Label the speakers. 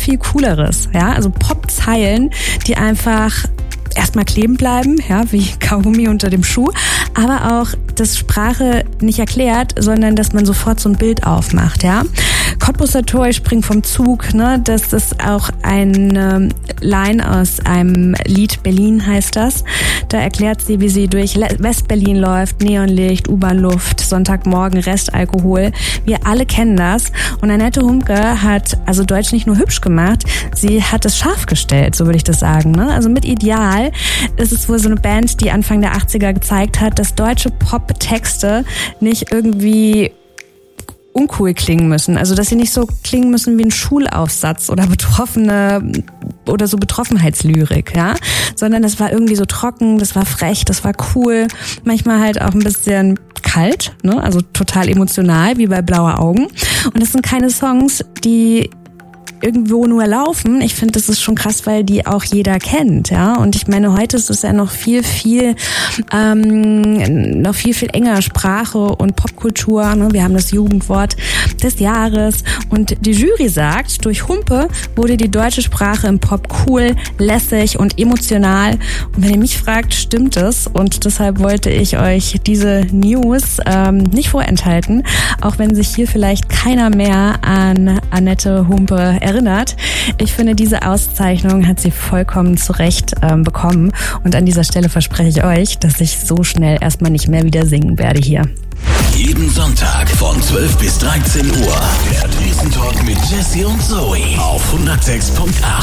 Speaker 1: viel Cooleres, ja, also Popzeilen, die einfach erstmal kleben bleiben, ja, wie Kaugummi unter dem Schuh, aber auch, dass Sprache nicht erklärt, sondern dass man sofort so ein Bild aufmacht, ja. Cottbuser Tor, ich spring vom Zug, ne, das ist auch eine Line aus einem Lied, Berlin heißt das. Da erklärt sie, wie sie durch West-Berlin läuft, Neonlicht, U-Bahn-Luft, Sonntagmorgen, Restalkohol. Wir alle kennen das. Und Annette Humpe hat also Deutsch nicht nur hübsch gemacht, sie hat es scharf gestellt, so würde ich das sagen, ne. Also mit Ideal ist es wohl so eine Band, die Anfang der 80er gezeigt hat, dass deutsche Pop-Texte nicht irgendwie uncool klingen müssen. Also, dass sie nicht so klingen müssen wie ein Schulaufsatz oder so Betroffenheitslyrik, ja. Sondern das war irgendwie so trocken, das war frech, das war cool. Manchmal halt auch ein bisschen kalt, ne? Also total emotional, wie bei Blaue Augen. Und das sind keine Songs, die irgendwo nur laufen. Ich finde, das ist schon krass, weil die auch jeder kennt, ja. Und ich meine, heute ist es ja noch viel enger, Sprache und Popkultur, ne? Wir haben das Jugendwort des Jahres und die Jury sagt, durch Humpe wurde die deutsche Sprache im Pop cool, lässig und emotional. Und wenn ihr mich fragt, stimmt es, und deshalb wollte ich euch diese News nicht vorenthalten, auch wenn sich hier vielleicht keiner mehr an Annette Humpe erinnert. Ich finde, diese Auszeichnung hat sie vollkommen zu Recht bekommen. Und an dieser Stelle verspreche ich euch, dass ich so schnell erstmal nicht mehr wieder singen werde hier.
Speaker 2: Jeden Sonntag von 12 bis 13 Uhr. Der Dresden Talk mit Jessie und Zoe auf 106.8.